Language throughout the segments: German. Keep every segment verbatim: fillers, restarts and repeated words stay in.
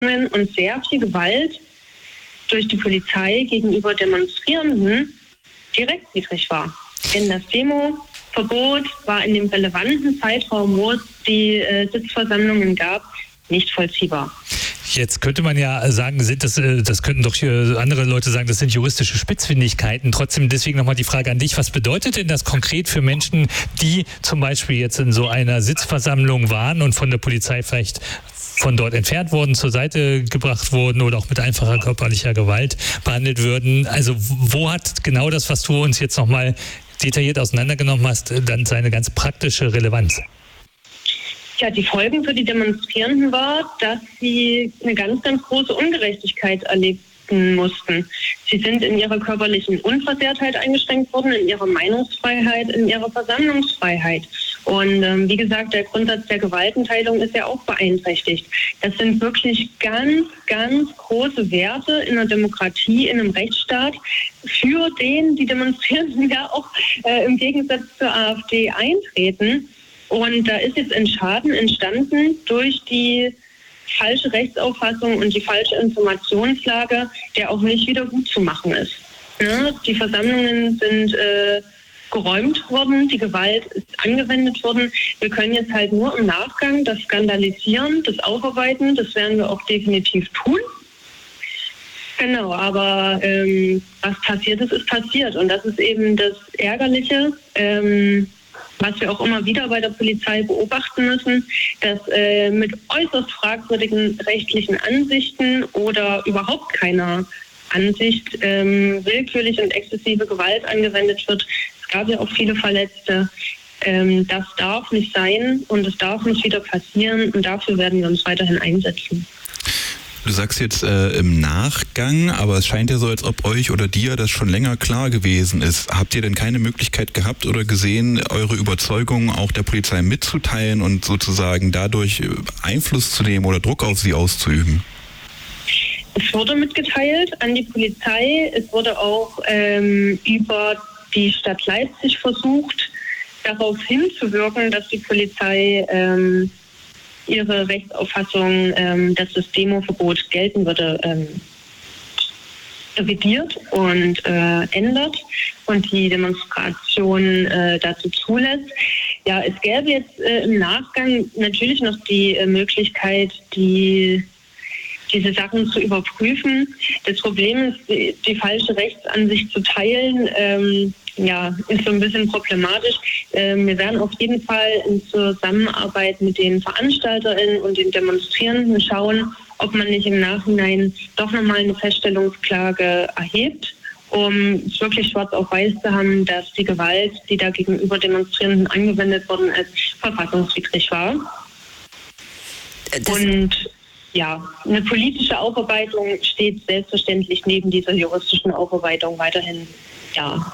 und sehr viel Gewalt durch die Polizei gegenüber Demonstrierenden direkt widrig war. Denn das Demoverbot war in dem relevanten Zeitraum, wo es die äh, Sitzversammlungen gab, nicht vollziehbar. Jetzt könnte man ja sagen, sind das, das könnten doch hier andere Leute sagen, das sind juristische Spitzfindigkeiten. Trotzdem deswegen nochmal die Frage an dich, was bedeutet denn das konkret für Menschen, die zum Beispiel jetzt in so einer Sitzversammlung waren und von der Polizei vielleicht von dort entfernt wurden, zur Seite gebracht wurden oder auch mit einfacher körperlicher Gewalt behandelt würden? Also wo hat genau das, was du uns jetzt nochmal detailliert auseinandergenommen hast, dann seine ganz praktische Relevanz? Ja, die Folgen für die Demonstrierenden war, dass sie eine ganz, ganz große Ungerechtigkeit erlebten mussten. Sie sind in ihrer körperlichen Unversehrtheit eingeschränkt worden, in ihrer Meinungsfreiheit, in ihrer Versammlungsfreiheit. Und ähm, wie gesagt, der Grundsatz der Gewaltenteilung ist ja auch beeinträchtigt. Das sind wirklich ganz, ganz große Werte in einer Demokratie, in einem Rechtsstaat, für den die Demonstrierenden ja auch äh, im Gegensatz zur AfD eintreten. Und da ist jetzt ein Schaden entstanden durch die falsche Rechtsauffassung und die falsche Informationslage, der auch nicht wieder gut zu machen ist. Ja, die Versammlungen sind äh, geräumt worden, die Gewalt ist angewendet worden. Wir können jetzt halt nur im Nachgang das skandalisieren, das aufarbeiten, das werden wir auch definitiv tun. Genau, aber ähm, was passiert ist, ist passiert. Und das ist eben das Ärgerliche, ähm, was wir auch immer wieder bei der Polizei beobachten müssen, dass äh, mit äußerst fragwürdigen rechtlichen Ansichten oder überhaupt keiner Ansicht ähm, willkürlich und exzessive Gewalt angewendet wird. Es gab ja auch viele Verletzte. Ähm, das darf nicht sein und es darf nicht wieder passieren und dafür werden wir uns weiterhin einsetzen. Du sagst jetzt äh, im Nachgang, aber es scheint ja so, als ob euch oder dir das schon länger klar gewesen ist. Habt ihr denn keine Möglichkeit gehabt oder gesehen, eure Überzeugung auch der Polizei mitzuteilen und sozusagen dadurch Einfluss zu nehmen oder Druck auf sie auszuüben? Es wurde mitgeteilt an die Polizei. Es wurde auch ähm, über die Stadt Leipzig versucht, darauf hinzuwirken, dass die Polizei ähm, ihre Rechtsauffassung, ähm, dass das Demoverbot gelten würde, ähm, revidiert und äh, ändert und die Demonstration äh, dazu zulässt. Ja, es gäbe jetzt äh, im Nachgang natürlich noch die äh, Möglichkeit, die diese Sachen zu überprüfen. Das Problem ist, die, die falsche Rechtsansicht zu teilen, ähm, ja, ist so ein bisschen problematisch. Ähm, wir werden auf jeden Fall in Zusammenarbeit mit den VeranstalterInnen und den Demonstrierenden schauen, ob man nicht im Nachhinein doch nochmal eine Feststellungsklage erhebt, um es wirklich schwarz auf weiß zu haben, dass die Gewalt, die da gegenüber Demonstrierenden angewendet worden ist, verfassungswidrig war. Das und ja, eine politische Aufarbeitung steht selbstverständlich neben dieser juristischen Aufarbeitung weiterhin da.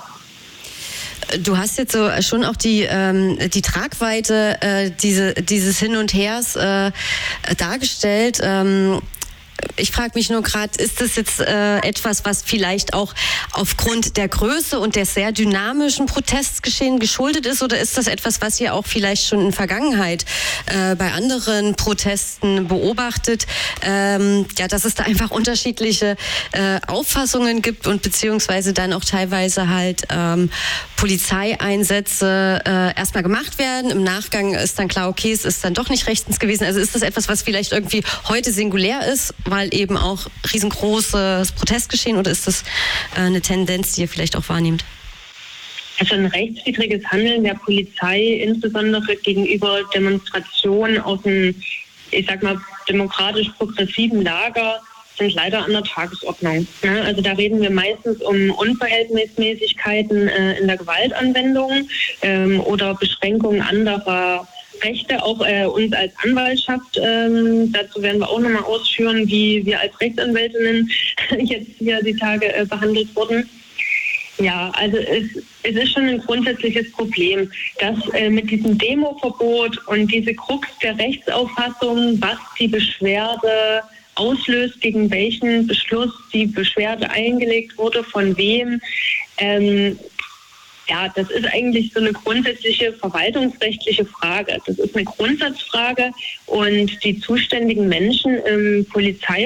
Du hast jetzt so schon auch die ähm, die Tragweite äh, diese, dieses Hin und Hers äh, dargestellt. Ähm, Ich frage mich nur gerade, ist das jetzt äh, etwas, was vielleicht auch aufgrund der Größe und des sehr dynamischen Protestgeschehen geschuldet ist, oder ist das etwas, was ihr auch vielleicht schon in Vergangenheit äh, bei anderen Protesten beobachtet, ähm, ja, dass es da einfach unterschiedliche äh, Auffassungen gibt und beziehungsweise dann auch teilweise halt ähm, Polizeieinsätze äh, erstmal gemacht werden, im Nachgang ist dann klar, okay, es ist dann doch nicht rechtens gewesen. Also ist das etwas, was vielleicht irgendwie heute singulär ist, weil eben auch riesengroßes Protestgeschehen, oder ist das äh, eine Tendenz, die ihr vielleicht auch wahrnehmt? Also ein rechtswidriges Handeln der Polizei, insbesondere gegenüber Demonstrationen aus dem, ich sag mal, demokratisch-progressiven Lager, sind leider an der Tagesordnung. Ja, also da reden wir meistens um Unverhältnismäßigkeiten äh, in der Gewaltanwendung ähm, oder Beschränkungen anderer Rechte, auch äh, uns als Anwaltschaft. Ähm, dazu werden wir auch nochmal ausführen, wie wir als Rechtsanwältinnen jetzt hier die Tage äh, behandelt wurden. Ja, also es, es ist schon ein grundsätzliches Problem, dass äh, mit diesem Demoverbot und diese Krux der Rechtsauffassung, was die Beschwerde auslöst, gegen welchen Beschluss die Beschwerde eingelegt wurde, von wem, ähm, Ja, das ist eigentlich so eine grundsätzliche verwaltungsrechtliche Frage. Das ist eine Grundsatzfrage und die zuständigen Menschen im Polizei